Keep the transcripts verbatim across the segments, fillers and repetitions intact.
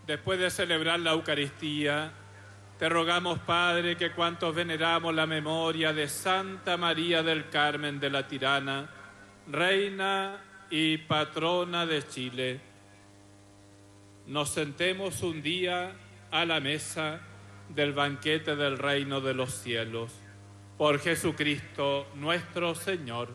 Después de celebrar la Eucaristía, te rogamos, Padre, que cuantos veneramos la memoria de Santa María del Carmen de la Tirana, Reina y Patrona de Chile, nos sentemos un día a la mesa del banquete del reino de los cielos. Por Jesucristo nuestro Señor.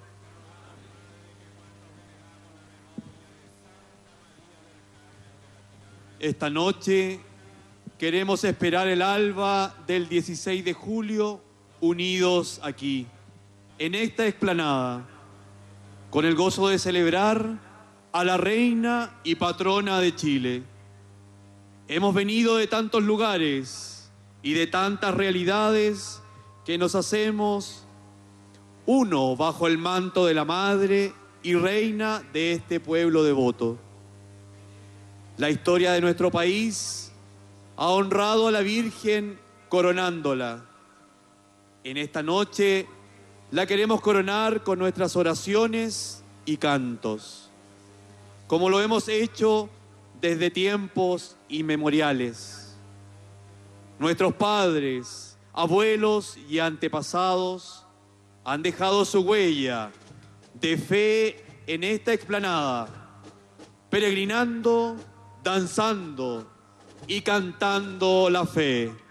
Esta noche queremos esperar el alba del dieciséis de julio unidos aquí, en esta explanada, con el gozo de celebrar a la Reina y Patrona de Chile. Hemos venido de tantos lugares y de tantas realidades que nos hacemos uno bajo el manto de la Madre y Reina de este pueblo devoto. La historia de nuestro país ha honrado a la Virgen coronándola. En esta noche la queremos coronar con nuestras oraciones y cantos, como lo hemos hecho desde tiempos inmemoriales. Nuestros padres, abuelos y antepasados han dejado su huella de fe en esta explanada, peregrinando, danzando y cantando la fe.